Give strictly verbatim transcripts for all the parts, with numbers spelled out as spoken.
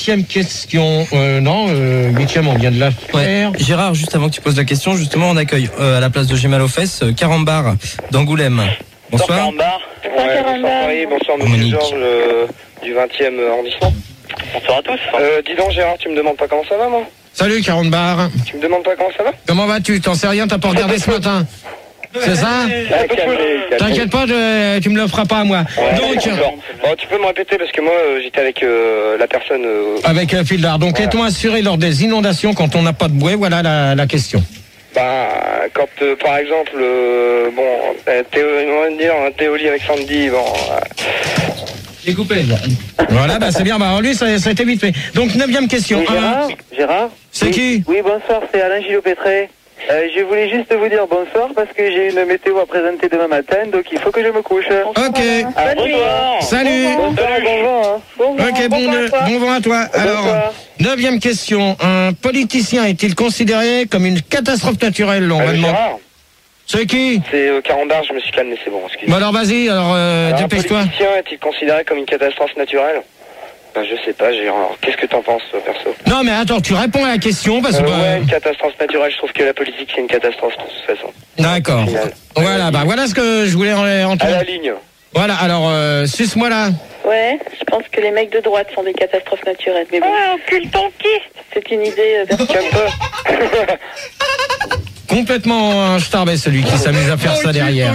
septième question. Euh, non, euh, huitième, on vient de la faire. Ouais. Gérard, juste avant que tu poses la question, justement, on accueille euh, à la place de J'ai mal aux fesses, euh, Carambar d'Angoulême. Bonsoir. Carambar. Ouais, bonsoir Paris, bonsoir monsieur Monique. Georges euh, du vingtième arrondissement. Bonsoir à tous. Euh, dis donc Gérard, tu me demandes pas comment ça va moi? Salut, Carambar. Tu me demandes pas comment ça va? Comment vas-tu? T'en sais rien, t'as pas regardé ce matin? C'est ça? Ah, calmez, calmez. T'inquiète pas, je- tu me le feras pas à moi. Ouais, Donc, d'accord. Bon, tu peux me répéter parce que moi euh, j'étais avec euh, la personne. Euh, avec euh, Fildar. Donc, Voilà. est-on assuré lors des inondations quand on n'a pas de bouée? Voilà la, la question. bah, quand euh, par exemple, euh, bon, euh, Théo, on va dire un Théoli avec Sandy, bon. Euh, J'ai coupé. Voilà, bah c'est bien. Bah lui, ça, ça a été vite fait. Donc, neuvième question. Oui, Gérard, Un. Gérard C'est oui, qui? Oui, bonsoir, c'est Alain Gillot-Pétré. Euh, je voulais juste vous dire bonsoir parce que j'ai une météo à présenter demain matin, donc il faut que je me couche. Ok. Ah, bonsoir. Salut. Bonsoir, bon vent, hein. Bon vent, Ok, bon, bon vent à toi. bon vent à toi. Alors, Bonsoir. neuvième question. Un politicien est-il considéré comme une catastrophe naturelle? On va euh, demander. Gérard, C'est qui? c'est euh, Carambar, je me suis calmé, c'est bon, excuse. Bah alors vas-y, alors, euh, Alors, un dépêche-toi. politicien est-il considéré comme une catastrophe naturelle? Bah, je sais pas, Gérard. Qu'est-ce que t'en penses, toi, perso? Non mais attends, tu réponds à la question parce Euh, que... ouais, une catastrophe naturelle, je trouve que la politique c'est une catastrophe de toute façon. D'accord. Au final. Voilà, bah voilà ce que je voulais en- À entendre. la ligne. Voilà, alors, euh, suce-moi là. Ouais, je pense que les mecs de droite sont des catastrophes naturelles. Mais bon, c'est une idée euh, personnelle. Calme-toi. Complètement un starbé celui qui s'amuse à faire ça derrière.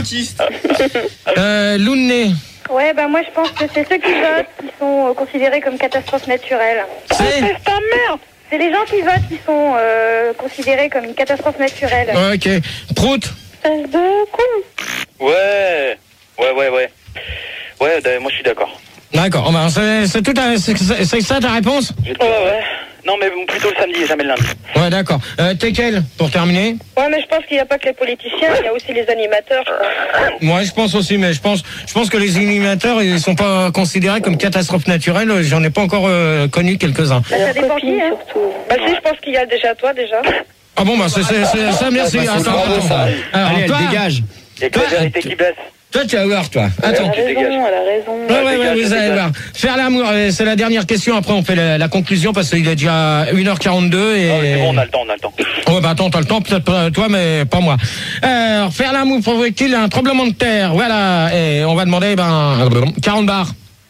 Euh, Louné. Ouais, bah moi je pense que c'est ceux qui votent qui sont euh, considérés comme catastrophes naturelles. C'est C'est les gens qui votent qui sont euh, considérés comme une catastrophe naturelle. Ok. Prout. Espèce de con. Ouais. Ouais, ouais, ouais. Ouais, d'ailleurs, moi je suis d'accord. D'accord. Oh, bah, c'est c'est tout à- c'est c'est- c'est ça ta réponse? Ouais, ouais. Non, mais bon, plutôt le samedi, jamais le lundi. Ouais, d'accord. Euh, Tekel, pour terminer. Ouais, mais je pense qu'il n'y a pas que les politiciens, il y a aussi les animateurs. je pense. Moi, je pense aussi, mais je pense, je pense que les animateurs, ils sont pas considérés comme catastrophes naturelles. J'en ai pas encore euh, connu quelques-uns. Bah, ça dépend qui, hein. surtout. Bah si, je pense qu'il y a déjà toi, déjà. Ah bon, bah c'est c'est- c'est- ça, merci. Bah, c'est Attends, bravo, attends. ça. Alors, Allez, toi, elle dégage. Il y a que la vérité qui blesse. toi, tu vas voir, toi. Attends. Elle a raison, elle a raison. Ouais, ouais, ouais, dégage, vous allez dégage. voir. Faire l'amour, euh, c'est la dernière question. Après, on fait la, la conclusion parce qu'il est déjà une heure quarante-deux et. Non, mais c'est bon, on a le temps, on a le temps. Ouais, bah attends, t'as le temps, peut-être pas toi, mais pas moi. Alors, faire l'amour provoque-t-il un tremblement de terre? Voilà. Et on va demander, ben, quarante bars.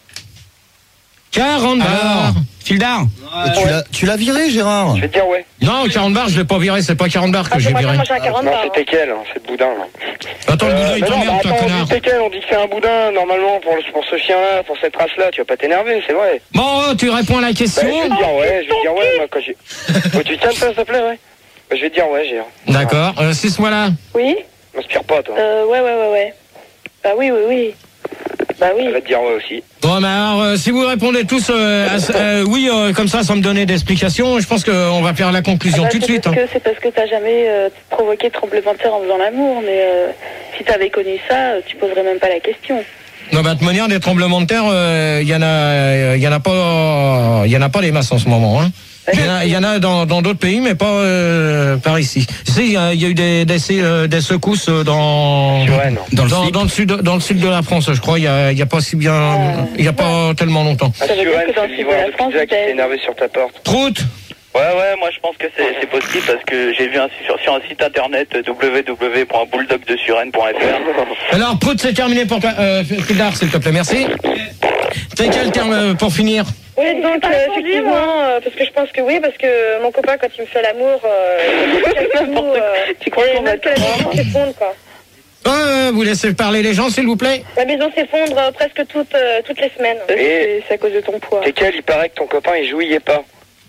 quarante bars. Alors, Fildar, Tu l'as- Tu l'as viré, Gérard? Je vais te dire ouais. Non, quarante bars, je l'ai pas viré, c'est pas quarante bars que Ah, j'ai c'est moi, viré. moi j'ai un quarante Non, bars. c'était quel, hein, c'est le boudin là. Attends, le boudin, il mais non, t'emmerde, bah, toi, attends, on connard. dit c'est quel, on dit que c'est un boudin normalement pour, le- pour ce chien-là, pour cette race-là, tu vas pas t'énerver, c'est vrai. Bon, tu réponds à la Bah, question. je vais te dire ouais, je vais te dire ouais, moi quand j'ai. Faut que tu tiennes ça, s'il te plaît, ouais. Bah, je vais te dire ouais, Gérard. D'accord. Euh, six mois là. Oui M'inspire pas, toi. euh, Ouais, ouais, ouais, ouais. Bah oui, oui, oui. Bah oui. Je vais te dire ouais aussi. Bon, mais alors, euh, si vous répondez tous euh, à ce- euh, oui, euh, comme ça, sans me donner d'explication, je pense qu'on va faire la conclusion Bah, tout de c'est suite. parce hein. que- C'est parce que t'as jamais euh, provoqué de tremblement de terre en faisant l'amour, mais euh, si t'avais connu ça, euh, tu poserais même pas la question. Non, bah, de toute manière, des tremblements de terre, il y en a, il y en a pas, il y en a pas des masses en ce moment. Hein. Il y en a, il y en a dans dans d'autres pays, mais pas euh, par ici. Tu sais, il y, a il y a eu des des, euh, des secousses dans Ouais, non. dans le dans, slip. dans le sud dans le sud de la France, je crois. Il y a il y a pas si bien, il y a pas tellement longtemps. Ah, Ça veut dire Suren, que dans c'est le le sud de livreur la de France, pizza qui t'as- s'est énervé sur ta porte. Prout. Ouais, ouais, moi je pense que c'est c'est possible parce que j'ai vu un, sur, sur un site internet w w w point bulldog de suren point f r. Alors, Prout, c'est terminé pour toi. Euh, Fildar, s'il te plaît, merci. T'as quel terme euh, pour finir? Oui, j'ai donc pas euh, répondu, effectivement, euh, parce que je pense que oui, parce que mon copain, quand il me fait l'amour, euh, nous, euh, Tu crois qu'on va même que la maison s'effondre, quoi. Euh, vous laissez parler les gens, s'il vous plaît. La maison s'effondre euh, presque toutes, euh, toutes les semaines. Et- C'est c'est à cause de ton poids. T'es quel, il paraît que ton copain il jouillait pas.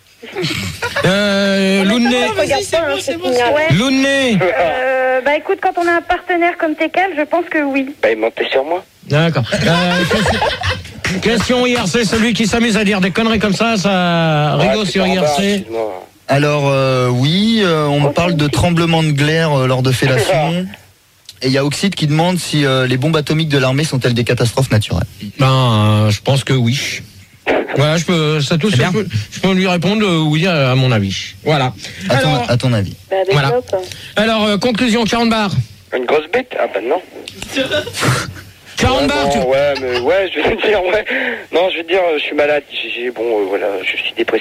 Euh, Louné. Regarde pas, hein, c'est signal. Ouais. Louné. Euh, bah écoute, quand on a un partenaire comme Tekel, je pense que oui. Bah, il mentait sur moi. D'accord. Euh, question, question I R C, celui qui s'amuse à dire des conneries comme ça, ça rigole Ouais, c'est sur pas en bas, I R C. excuse-moi. Alors, euh, oui, euh, on me parle de tremblement de glaire euh, lors de fellation. Et il y a Oxide qui demande si euh, les bombes atomiques de l'armée sont-elles des catastrophes naturelles. Ben, euh, je pense que oui. Voilà, je peux, ça tout, C'est je bien. peux, je peux lui répondre euh, oui à, à mon avis. Voilà. À ton, Alors, à ton avis. Bah, Voilà. développe. alors euh, conclusion, quarante bars. Une grosse bête? Ah bah non. quarante Ouais, bars, non, tu... ouais, mais ouais, je vais te dire, ouais. Non, je vais te dire, je suis malade. J'ai, j'ai- bon, euh, voilà, je suis dépressif.